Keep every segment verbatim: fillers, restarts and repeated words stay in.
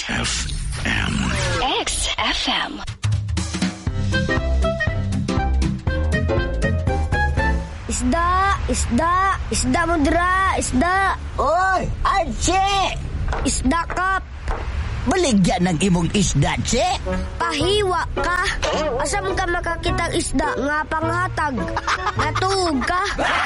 F M. X F M. Isda, isda, isda mo dira, isda. Oy, Archie! Isda kap. Baligyan ng imong isda, Che. Pahiwa ka. Asam ka makakitang isda nga panghatag. Natuog ka.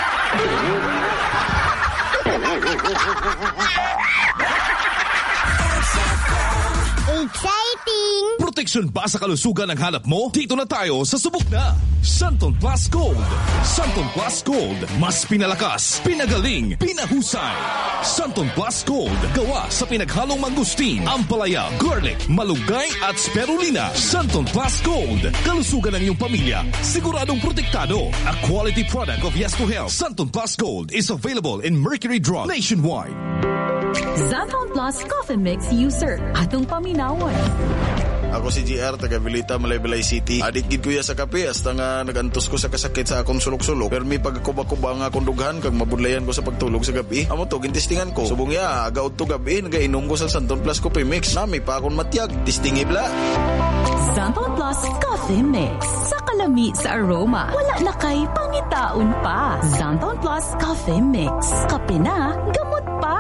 Exciting! Proteksyon ba sa kalusugan ang hanap mo? Dito na tayo sa subok na Santon Plus Gold. Santon Plus Gold. Mas pinalakas, pinagaling, pinahusay. Santon Plus Gold. Gawa sa pinaghalong mangustin, ampalaya, garlic, malunggay at spirulina. Santon Plus Gold. Kalusugan ng iyong pamilya. Siguradong protektado. A quality product of Yes to Health. Santon Plus Gold is available in Mercury Drug nationwide. Santon Plus Coffee Mix User. Atong paminawan. Ako si G R, taga Vilita, Malaybalay City. Adik gid kuya sa kape, hasta nga nagantos ko sa kasakit sa akong sulok-sulok. Pero may pagkuba-kuba nga akong dughan, kag mabudlayan ko sa pagtulog sa gabi. Amo to, gintistingan ko. Subong ya, agaod to gabi, nagainom ko sa Santon Plus Coffee Mix. Nami pa akong matiyag, tistingi bla. Santon Plus Coffee Mix. Sa kalami sa aroma, wala na kay pangitaon pa. Santon Plus Coffee Mix. Kape na, gamot pa.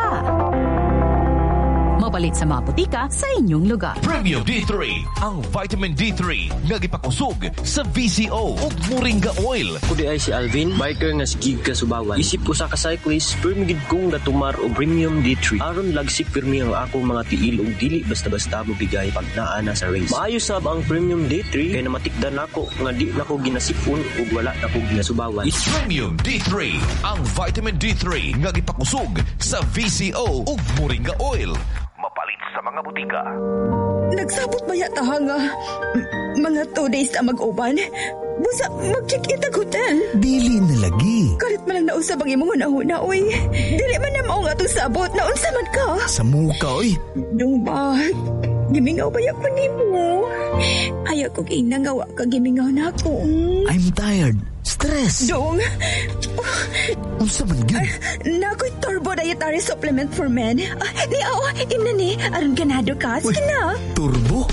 Mabalit sa mga butika sa inyong lugar. Premium D three, ang vitamin D three nga gipakusog sa V C O ug Moringa Oil. Kudi ay si Alvin, biker nga sigig ka Subawan. Isip ko sa ka-cyclist, permigid kong natumar og Premium D three. Aron lagsik pirmi ang akong mga tiil ug dili basta-basta mo bigay pag naa na sa race. Maayo sab ang Premium D three kay namatikdan nako nga di nako ginasipon ug wala nako ginasubawan. Premium D three, ang vitamin D three nga gipakusog sa V C O ug Moringa Oil. Mapalit sa mga butika. Nagsabot ba yata nga m- mga two days na mag-uban? Busa, mag-check-in ang hotel. Dili na lagi. Kalit man lang naunsa bang imong una-una, oy. Dili man na mao nga itong sabot. Naunsa man ka. Sa muka, oy. Dong ba? Gimingaw ba yak man mo? Ayaw ko ginagawa ka gimingaw na ako. I'm tired. Stress. Dong. Unsa man gyud? Nako'y turbo dietary supplement for men. Ah, ni, oh, imna ni. Aron ganado ka. Sige na. Turbo?